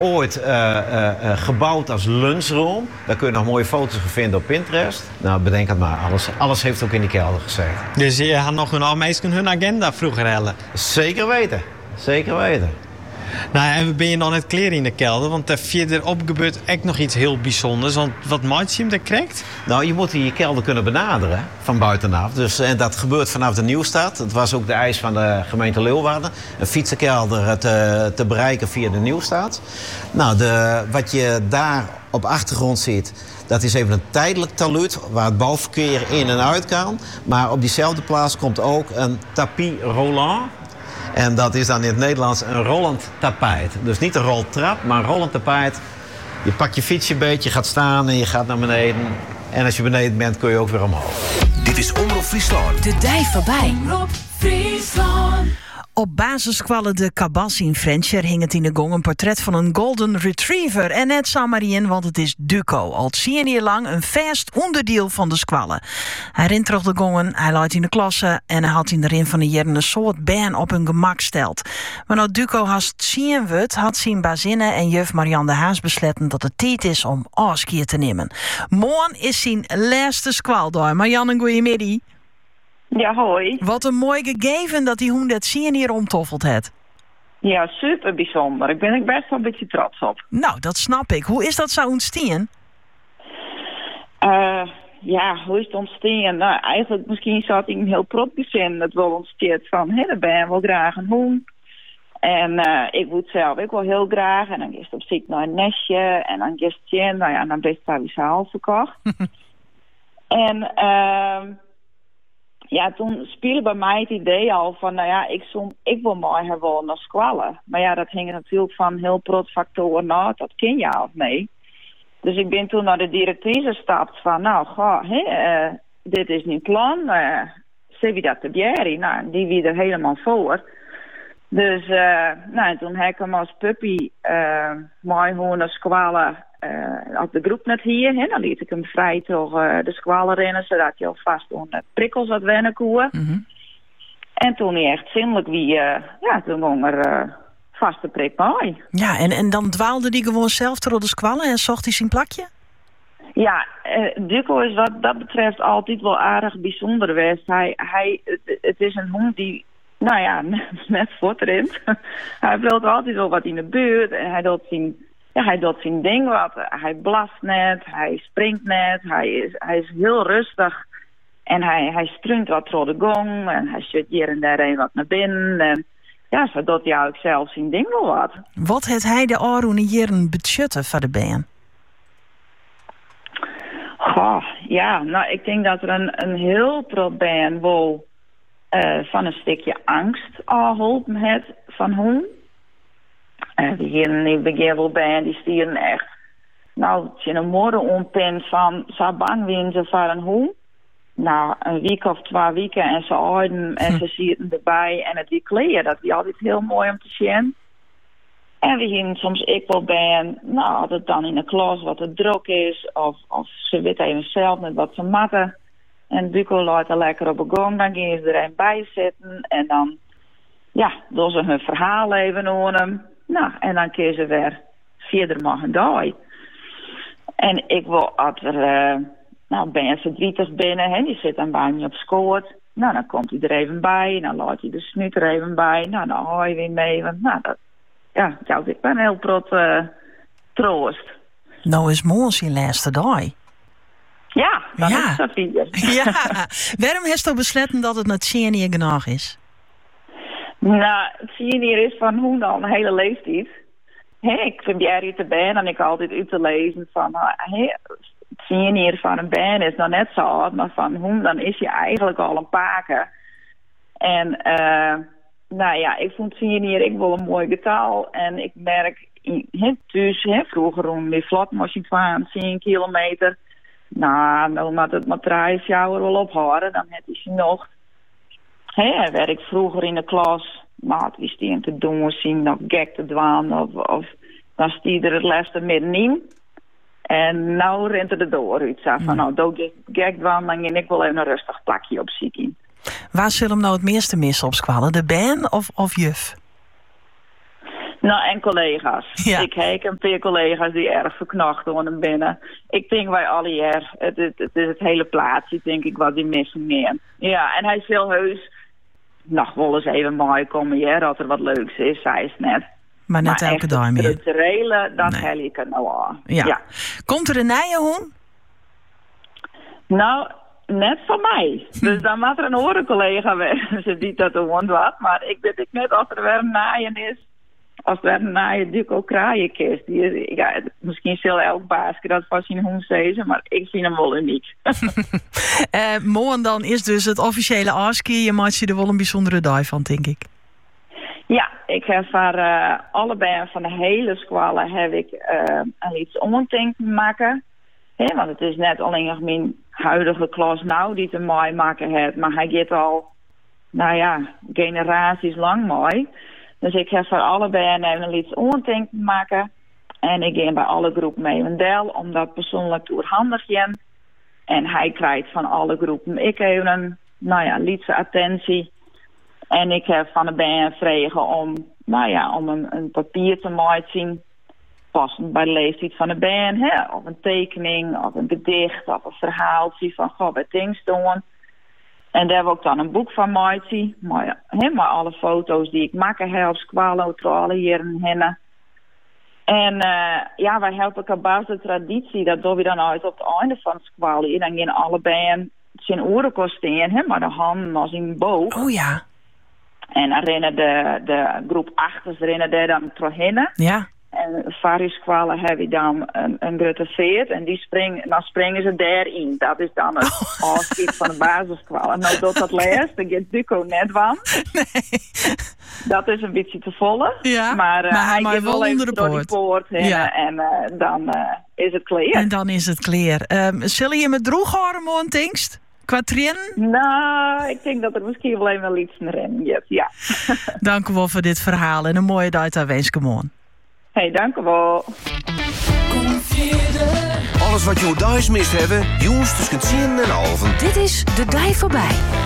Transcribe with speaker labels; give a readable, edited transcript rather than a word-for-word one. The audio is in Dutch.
Speaker 1: ooit gebouwd als lunchroom. Daar kun je nog mooie foto's vinden op Pinterest. Nou, bedenk het maar. Alles heeft ook in die kelder gezeten.
Speaker 2: Dus je had nog een meisje hun agenda vroeger hellen?
Speaker 1: Zeker weten. Zeker weten.
Speaker 2: Nou ja, en ben je nog net kleren in de kelder? Want daar verderop gebeurt echt nog iets heel bijzonders. Want wat maakt je hem daar krijgt?
Speaker 1: Nou, je moet die kelder kunnen benaderen van buitenaf. Dus, en dat gebeurt vanaf de Nieuwstad. Het was ook de eis van de gemeente Leeuwarden. Een fietsenkelder te bereiken via de Nieuwstad. Nou, wat je daar op achtergrond ziet, dat is even een tijdelijk taluut waar het bouwverkeer in en uit kan. Maar op diezelfde plaats komt ook een tapis roulant. En dat is dan in het Nederlands een rollend tapijt. Dus niet een roltrap, maar een rollend tapijt. Je pakt je fietsje een beetje, gaat staan en je gaat naar beneden. En als je beneden bent, kun je ook weer omhoog.
Speaker 3: Dit is Omroep Friesland.
Speaker 4: De dij voorbij.
Speaker 5: Omroep Friesland.
Speaker 4: Op basisscholen de Cabas in Frencher hing het in de gong een portret van een golden retriever. En net Samarien, want het is Duco. Al 10 jaar lang een vast onderdeel van de squallen. Hij rent terug de gongen, hij luidt in de klasse en hij had in de rin van de jaren een soort baan op hun gemak stelt. Maar nou Duco haast zien wordt, had zijn bazinnen en juf Marianne de Haas besletten dat het tijd is om afscheid te nemen. Morgen is zijn laatste squaldag. Marianne, goeiemiddag.
Speaker 6: Ja, hoi.
Speaker 4: Wat een mooi gegeven dat die hoen dat zien hier omtoffeld het.
Speaker 6: Ja, super bijzonder. Ik ben er best wel een beetje trots op.
Speaker 4: Nou, dat snap ik. Hoe is dat zo ontstaan?
Speaker 6: Ja, hoe is het ontstaan? Nou, eigenlijk misschien zat ik een heel protgezin dat wel ontsteert van, hé, dan ben je wel graag een hoen. En ik woed zelf ook wel heel graag. En dan gist op ziek naar een nestje. En dan gist je, nou ja, dan best daar weer zaal verkocht. En ja, toen speelde bij mij het idee al van, nou ja, ik wil mooi gewoon naar squallen. Maar ja, dat hing natuurlijk van heel protfactoren af. Dat ken je of nee. Dus ik ben toen naar de directrice gestapt van, nou, dit is niet plan. Zie wie dat te bjerrie? Nou, die wie er helemaal voor. Dus, nou, toen heb ik hem als puppy mooi gewoon naar squallen. Op de groep net hier, hè, dan liet ik hem vrij toch de squallen rennen, zodat hij alvast onder prikkels had wennen koe.
Speaker 4: Mm-hmm.
Speaker 6: En toen hij echt zinnelijk wie, ja, toen ging er vaste prik mooi.
Speaker 4: Ja, en dan dwaalde hij gewoon zelf door de squallen en zocht hij zijn plakje?
Speaker 6: Ja, Duco is wat dat betreft altijd wel aardig bijzonder geweest. Het is een hond die, nou ja, net voortrent. Hij vloot altijd wel wat in de buurt en hij doet zijn ding wat. Hij blast net, hij springt net, hij is heel rustig. En hij strunt wat door de gong en hij zit hier en daar een wat naar binnen. En ja, zo doet hij ook zelf zijn ding wel wat.
Speaker 4: Wat heeft hij de Aroene jaren budgetten van de baan?
Speaker 6: Goh, ja, nou ik denk dat er een heel probleem wel van een stukje angst afholpen heeft van hoe. Die begin wel bij die stieren echt. Nou, je een morgen onpent van zo bang zijn ze voor een hoe. Nou, een week of 2 weken en ze ouden en ze zitten erbij en het die kleden, dat is altijd heel mooi om te zien. En we gingen soms ik wel bij, nou, dat dan in de klas wat het druk is, of ze weet even zelf met wat ze matten. En Duco laat er lekker op de gang, dan gingen ze er een bij zitten en dan, ja, doen ze hun verhaal even aan hem. Nou, en dan kun je ze weer verder mogen doen. En ik wil, als er, nou, ben je verdrietig binnen, hè, die zit dan bij me op schoot. Nou, dan komt hij er even bij, dan laat hij de snuit er even bij. Nou, dan haal je weer mee, want nou, dat, ja, ik ben heel troost.
Speaker 4: Nou is morgen zijn laatste dag.
Speaker 6: Ja, dan
Speaker 4: ja.
Speaker 6: is het zo vier.
Speaker 4: Ja, waarom heeft je besletten dat het net 10 jaar genoeg is?
Speaker 6: Nou, het zien hier is van hoe dan een hele leeftijd. Ik vind hier te ben en ik altijd uit te lezen van, het zien hier van een band is nog net zo oud, maar van hoe dan is je eigenlijk al een paken. En nou ja, ik vond zien hier ik wel een mooi getal en ik merk thuis, vroeger om weer vlot moest je van 10 kilometer. Nou, dan moet het maar 3 jaar wel ophouden, dan heb je nog. Hij werkt vroeger in de klas, maar wie die te doen zien, nog gek te dwaan of dan stier er het laatste middenin. En nou rent er door uit. Van nou, doe ik gek dwaan, dan ging ik wel even een rustig plakje op zieken.
Speaker 4: Waar zullen hem nou het meeste missen op squallen? De band of juf?
Speaker 6: Nou, en collega's.
Speaker 4: Ja.
Speaker 6: Ik heb een paar collega's die erg verknocht worden binnen. Ik denk wij alle hier. Het is het hele plaatsje, denk ik, wat die missen meer. Ja, en hij is heel heus nog wel eens even mooi komen, ja, dat er wat leuks is, zei het net.
Speaker 4: Maar net elke dag meer.
Speaker 6: Het structurele, dat hel ik het nou aan.
Speaker 4: Ja. Komt er een nijenhoen?
Speaker 6: Nou, net van mij. Dus dan moet er een andere collega weg. Ze die dat gewoon wat. Maar ik weet net of er weer een naaien is. Als er een naaien Duco kraaien kist. Misschien zal elk baasje dat van zijn hoen zeggen. Maar ik vind hem wel uniek.
Speaker 4: Morgen dan is dus het officiële afskiën. Je maakt je er wel een bijzondere dag van, denk ik.
Speaker 6: Ja, ik heb voor allebei van de hele squallen heb ik een iets ondenk maken. Want het is net alleen nog mijn huidige klas nou die te mooi maken heeft. Maar hij gaat al, generaties lang mooi. Dus ik heb voor allebei een iets ondenk maken. En ik ga bij alle groepen mee een deel, omdat persoonlijk doorhandig je. En hij krijgt van alle groepen ik even een lietse attentie. En ik heb van de band vregen om een papier te maken. Passend bij de leeftijd van de band. Of een tekening, of een gedicht, of een verhaaltje van bij things doen. En daar heb ik dan een boek van maken. Maar alle foto's die ik maken heb op squalo, alle hier en hen. En wij helpen elkaar de traditie. Dat doen we dan uit op het einde van het squalo. Dan gaan alle band zijn oren kosten, maar de handen als in boog.
Speaker 4: Oh ja.
Speaker 6: En dan rennen de groep achters rennen daar dan doorheen.
Speaker 4: Ja.
Speaker 6: En variuskwallen hebben dan een grote veert. En dan springen ze daarin. Dat is dan het afschiet van de basiskwallen. Nou, dat leest, dan gaat Duco net van.
Speaker 4: Nee.
Speaker 6: Dat is een beetje te volle.
Speaker 4: Ja,
Speaker 6: maar hij gaat wel
Speaker 4: onder
Speaker 6: even
Speaker 4: de
Speaker 6: door die poort heen.
Speaker 4: Ja.
Speaker 6: En dan is het clear.
Speaker 4: En dan is het clear. Zullen je met droeg houden, morgen, denkst? Qua trainen?
Speaker 6: Nou, ik denk dat er misschien wel even iets erin is. Ja.
Speaker 4: Dank u wel voor dit verhaal. En een mooie dag daar wens ik morgen.
Speaker 6: Hey, dank u wel.
Speaker 3: Alles wat je thuis mist hebben, jongens tussen 10 en half.
Speaker 5: Dit is De Dij Voorbij.